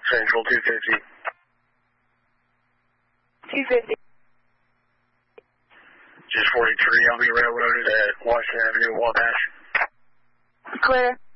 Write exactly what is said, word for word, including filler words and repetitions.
Central two fifty. two fifty. Just forty-three, I'll be railroaded at Washington Avenue, Wabash. Clear.